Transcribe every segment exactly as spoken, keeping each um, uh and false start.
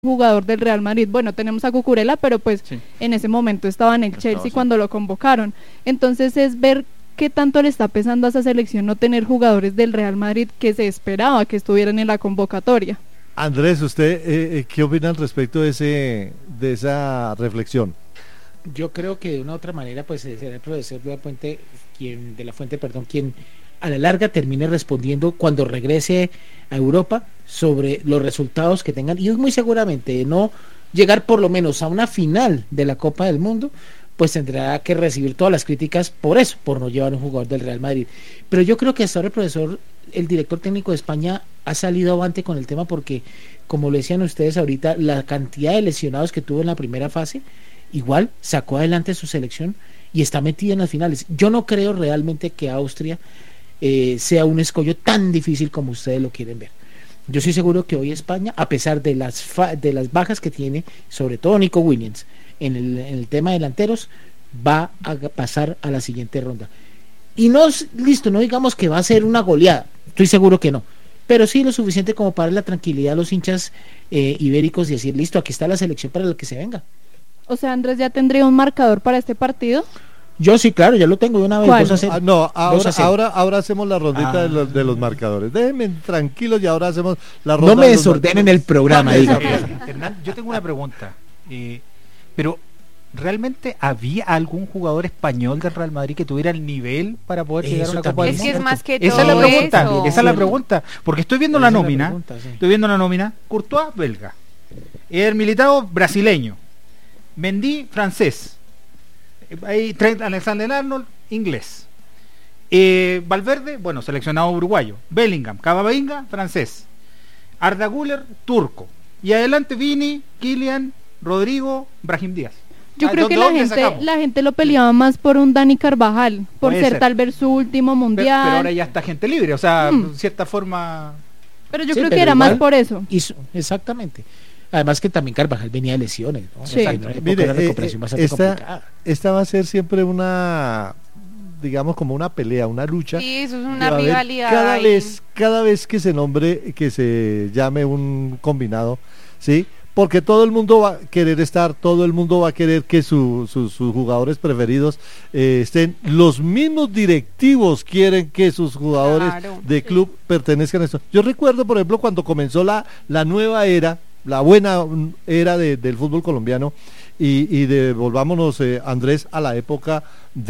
jugador del Real Madrid. Bueno, tenemos a Cucurella, pero pues sí, en ese momento estaba en el Chelsea estaba, sí, cuando lo convocaron. Entonces es ver qué tanto le está pesando a esa selección no tener jugadores del Real Madrid que se esperaba que estuvieran en la convocatoria. Andrés, ¿usted eh, qué opina al respecto de ese de esa reflexión? Yo creo que de una u otra manera pues será el profesor de la Fuente quien de la Fuente, perdón, quien a la larga termine respondiendo cuando regrese a Europa sobre los resultados que tengan, y muy seguramente de no llegar por lo menos a una final de la Copa del Mundo, pues tendrá que recibir todas las críticas por eso, por no llevar un jugador del Real Madrid. Pero yo creo que hasta ahora el profesor, el director técnico de España ha salido avante con el tema porque, como lo decían ustedes ahorita, la cantidad de lesionados que tuvo en la primera fase, igual sacó adelante su selección y está metida en las finales. Yo no creo realmente que Austria eh, sea un escollo tan difícil como ustedes lo quieren ver. Yo estoy seguro que hoy España, a pesar de las fa- de las bajas que tiene, sobre todo Nico Williams, en el, en el tema de delanteros, va a pasar a la siguiente ronda. Y no, listo, no digamos que va a ser una goleada, estoy seguro que no, pero sí lo suficiente como para darle la tranquilidad a los hinchas eh, ibéricos y decir, listo, aquí está la selección para el que se venga. O sea, Andrés, ¿ya tendría un marcador para este partido? Yo sí, claro, ya lo tengo de una vez. ¿Cuál? dos a cero. Ah, no, ahora, dos a cero. ahora, ahora hacemos la rondita Ah. de, los, de los marcadores. Déjenme tranquilos y ahora hacemos la ronda. No me de los desordenen marcadores. el programa, diga. Eh, Hernán, yo tengo una pregunta, eh, pero ¿realmente había algún jugador español del Real Madrid que tuviera el nivel para poder Eso llegar a una Copa del también Mundo? Es que es más que Esa es la todo pregunta, eso. esa es la pregunta, porque estoy viendo Esa la es la nómina, pregunta, sí. estoy viendo la nómina, Courtois belga, Eder Militao brasileño, Mendy francés, ahí Trent Alexander-Arnold inglés, eh, Valverde, bueno, seleccionado uruguayo, Bellingham, Camavinga francés, Arda Güler turco, y adelante Vini, Kylian, Rodrigo, Brahim Díaz. Yo Ah, creo que la ¿dónde gente sacamos? la gente lo peleaba más por un Dani Carvajal, por Puede ser ser. tal vez su último Pero, mundial. pero ahora ya está gente libre, o sea, Mm. de cierta forma. Pero yo Sí, creo que pero era igual más por eso. hizo, exactamente. Además que también Carvajal venía de lesiones, ¿no? Sí. O sea, en una época Mire, de eh, recuperación eh, bastante esta, complicada. esta va a ser siempre una, digamos, como una pelea, una lucha. Sí, eso es que una va a haber rivalidad. Cada ahí. vez, cada vez que se nombre, que se llame un combinado, ¿sí? Porque todo el mundo va a querer estar, todo el mundo va a querer que su, su- sus jugadores preferidos eh, estén. Los mismos directivos quieren que sus jugadores Claro. de club pertenezcan a esto. Yo recuerdo, por ejemplo, cuando comenzó la, la nueva era, la buena mm, era de- del fútbol colombiano, y, y de, volvámonos, eh, Andrés, a la época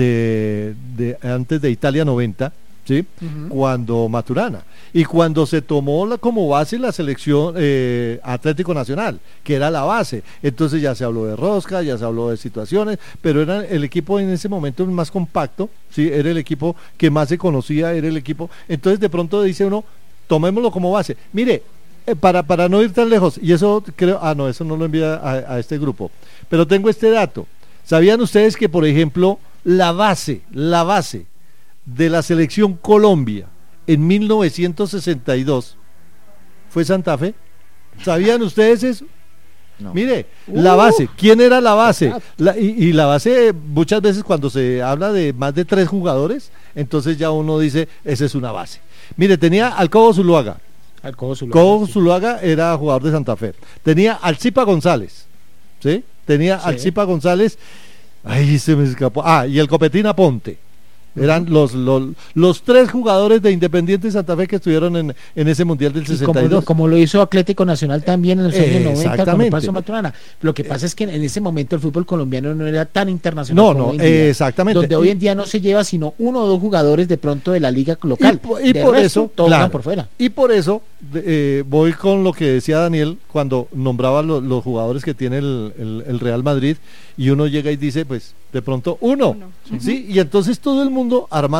de, de antes de Italia noventa, ¿sí? Ujú. Cuando Maturana, y cuando se tomó la, como base la selección eh, Atlético Nacional, que era la base, entonces ya se habló de rosca, ya se habló de situaciones, pero era el equipo en ese momento más compacto, ¿sí? Era el equipo que más se conocía, era el equipo, entonces de pronto dice uno, tomémoslo como base, mire, eh, para, para no ir tan lejos, y eso creo, ah no, eso no lo envía a, a este grupo, pero tengo este dato, ¿sabían ustedes que por ejemplo la base, la base de la selección Colombia en mil novecientos sesenta y dos fue Santa Fe? ¿Sabían ustedes eso? No. Mire, la Uh, base, ¿quién era la base? exacto. La- y, y la base, muchas veces cuando se habla de más de tres jugadores, entonces ya uno dice, esa es una base. Mire, tenía al Cobo Zuluaga, Al Cobo Zuluaga, Cobo sí. Zuluaga era jugador de Santa Fe. Tenía al Zipa González, ¿sí? Tenía Sí. al Zipa González, ay, se me escapó. Ah, y el Copetín Aponte. Eran los, los, los tres jugadores de Independiente Santa Fe que estuvieron en, en ese Mundial del Y sesenta como, y lo, dos. como lo hizo Atlético Nacional también en los años Eh, noventa con el exactamente. paso Maturana. Lo que pasa es que en ese momento el fútbol colombiano no era tan internacional No, como no, hoy en día, eh, exactamente. donde hoy en día no se lleva sino uno o dos jugadores de pronto de la liga local. Y, po- y De por resto, eso, todos claro, van por fuera. y por eso de- eh, voy con lo que decía Daniel cuando nombraba lo- los jugadores que tiene el, el- el Real Madrid, y uno llega y dice, pues, de pronto uno, Uno. ¿sí? Y entonces todo el mundo armando